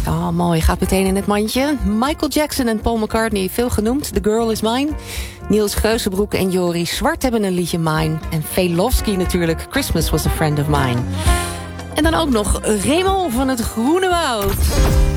Oh, mooi. Gaat meteen in het mandje. Michael Jackson en Paul McCartney, veel genoemd. The Girl Is Mine. Niels Geuzenbroek en Jori Zwart hebben een liedje Mine. En Velofsky natuurlijk. Christmas Was a Friend of Mine. En dan ook nog Raymond van het Groene Woud.